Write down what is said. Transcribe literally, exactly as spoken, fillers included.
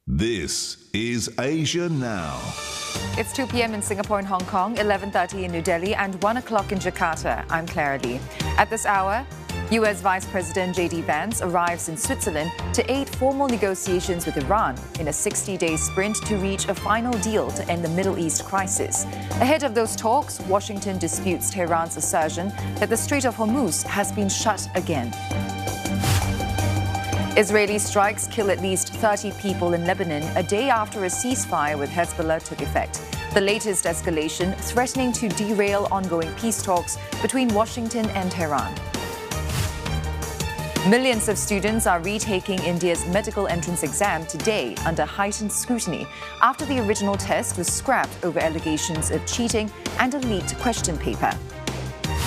This is Asia Now. It's two p m in Singapore and Hong Kong, eleven thirty in New Delhi and one o'clock in Jakarta. I'm Clara Lee. At this hour, U S Vice President J D Vance arrives in Switzerland to aid formal negotiations with Iran in a sixty-day sprint to reach a final deal to end the Middle East crisis. Ahead of those talks, Washington disputes Tehran's assertion that the Strait of Hormuz has been shut again. Israeli strikes kill at least thirty people in Lebanon a day after a ceasefire with Hezbollah took effect. The latest escalation threatening to derail ongoing peace talks between Washington and Tehran. Millions of students are retaking India's medical entrance exam today under heightened scrutiny after the original test was scrapped over allegations of cheating and a leaked question paper.